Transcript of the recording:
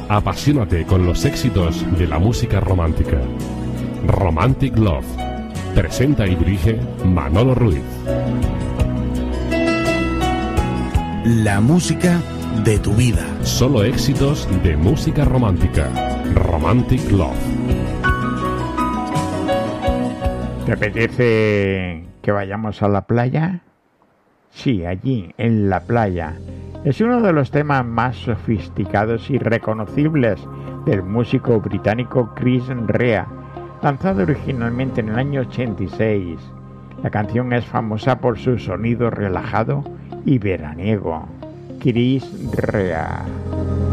Apasionate con los éxitos de la música romántica. Romantic Love. Presenta y dirige Manolo Ruiz. La música de tu vida. Solo éxitos de música romántica. Romantic Love. ¿Te apetece que vayamos a la playa? Sí, allí, en la playa. Es uno de los temas más sofisticados y reconocibles del músico británico Chris Rea, lanzado originalmente en el año 86. La canción es famosa por su sonido relajado y veraniego. Chris Rea.